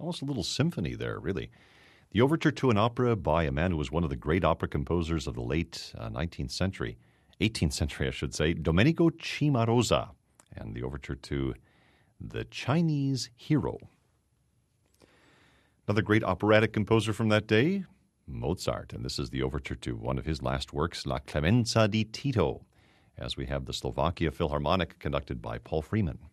Almost a little symphony there, really. The overture to an opera by a man who was one of the great opera composers of the late 19th century, 18th century, I should say, Domenico Cimarosa, and the overture to The Chinese Hero. Another great operatic composer from that day, Mozart, and this is the overture to one of his last works, La Clemenza di Tito, as we have the Slovakia Philharmonic conducted by Paul Freeman.